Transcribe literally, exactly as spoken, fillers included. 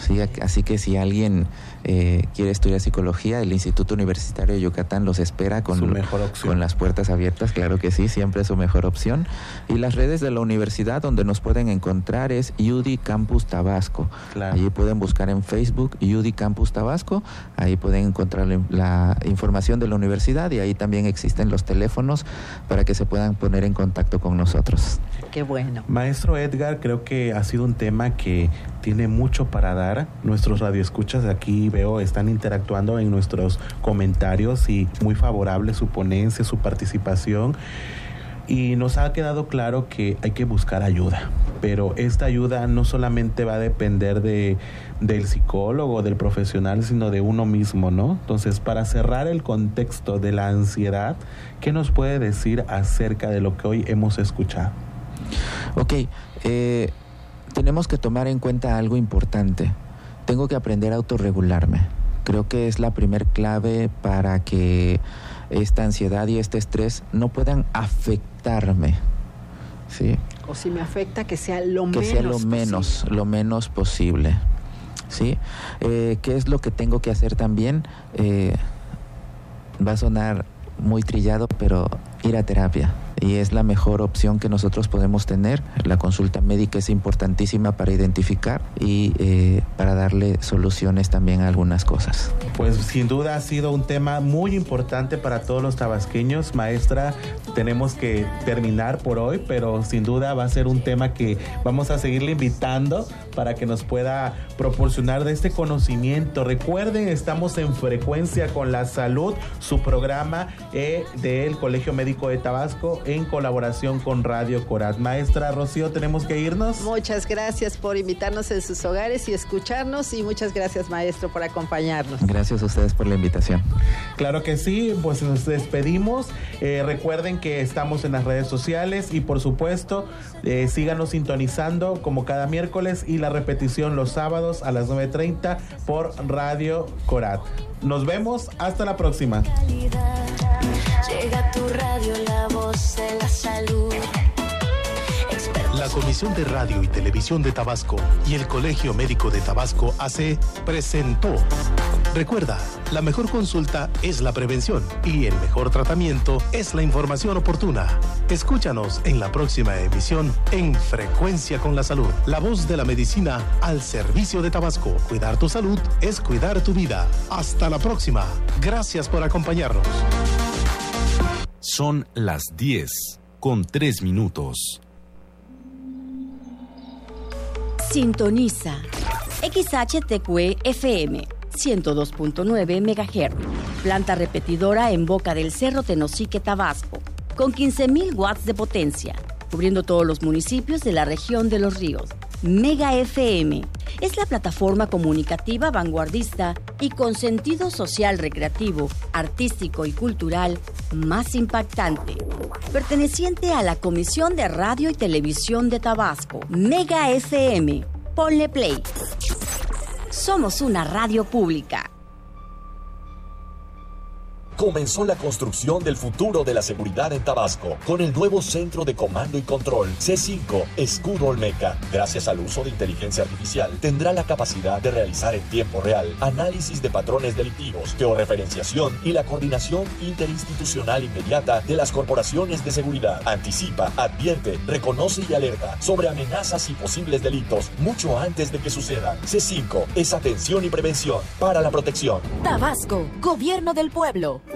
Sí, así que si alguien eh, quiere estudiar psicología, el Instituto Universitario de Yucatán los espera con, su mejor opción. Con las puertas abiertas, claro que sí, siempre es su mejor opción. Y las redes de la universidad donde nos pueden encontrar es U D I Campus Tabasco. Claro. Allí pueden buscar en Facebook U D I Campus Tabasco, ahí pueden encontrar la información de la universidad y ahí también existen los teléfonos para que se puedan poner en contacto con nosotros. Qué bueno. Maestro Edgar, creo que ha sido un tema que tiene mucho para dar. Nuestros radioescuchas aquí veo están interactuando en nuestros comentarios y muy favorable su ponencia, su participación. Y nos ha quedado claro que hay que buscar ayuda, pero esta ayuda no solamente va a depender de, del psicólogo, del profesional, sino de uno mismo, ¿no? Entonces, para cerrar el contexto de la ansiedad, ¿qué nos puede decir acerca de lo que hoy hemos escuchado? Ok, eh, tenemos que tomar en cuenta algo importante. Tengo que aprender a autorregularme. Creo que es la primer clave para que esta ansiedad y este estrés no puedan afectarme, ¿sí? O si me afecta, que sea lo menos Que sea lo menos, posible. lo menos posible, ¿sí? Eh, ¿qué es lo que tengo que hacer también? Eh, va a sonar muy trillado, pero ir a terapia. Y es la mejor opción que nosotros podemos tener. La consulta médica es importantísima para identificar y eh, para darle soluciones también a algunas cosas. Pues sin duda ha sido un tema muy importante para todos los tabasqueños. Maestra, tenemos que terminar por hoy, pero sin duda va a ser un tema que vamos a seguirle invitando para que nos pueda proporcionar de este conocimiento. Recuerden, estamos en Frecuencia con la Salud, su programa eh, del Colegio Médico de Tabasco, en colaboración con Radio Corat. Maestra Rocío, tenemos que irnos. Muchas gracias por invitarnos en sus hogares y escucharnos, y muchas gracias, maestro, por acompañarnos. Gracias a ustedes por la invitación. Claro que sí, pues nos despedimos. Eh, recuerden que estamos en las redes sociales y por supuesto eh, síganos sintonizando como cada miércoles y la repetición los sábados a las nueve treinta por Radio Corat. Nos vemos, hasta la próxima. Llega tu radio, la voz de la salud. La Comisión de Radio y Televisión de Tabasco y el Colegio Médico de Tabasco A C presentó. Recuerda, la mejor consulta es la prevención y el mejor tratamiento es la información oportuna. Escúchanos en la próxima emisión en Frecuencia con la Salud. La voz de la medicina al servicio de Tabasco. Cuidar tu salud es cuidar tu vida. Hasta la próxima. Gracias por acompañarnos. Son las diez con tres minutos. Sintoniza X H T Q F M ciento dos punto nueve megahertz, planta repetidora en Boca del Cerro, Tenosique, Tabasco, con quince mil watts de potencia, cubriendo todos los municipios de la región de Los Ríos. Mega F M es la plataforma comunicativa vanguardista y con sentido social, recreativo, artístico y cultural más impactante, perteneciente a la Comisión de Radio y Televisión de Tabasco. Mega F M, ponle play. Somos una radio pública. Comenzó la construcción del futuro de la seguridad en Tabasco con el nuevo Centro de Comando y Control C cinco Escudo Olmeca. Gracias al uso de inteligencia artificial, tendrá la capacidad de realizar en tiempo real análisis de patrones delictivos, georreferenciación y la coordinación interinstitucional inmediata de las corporaciones de seguridad. Anticipa, advierte, reconoce y alerta sobre amenazas y posibles delitos mucho antes de que sucedan. C cinco es atención y prevención para la protección. Tabasco, Gobierno del Pueblo.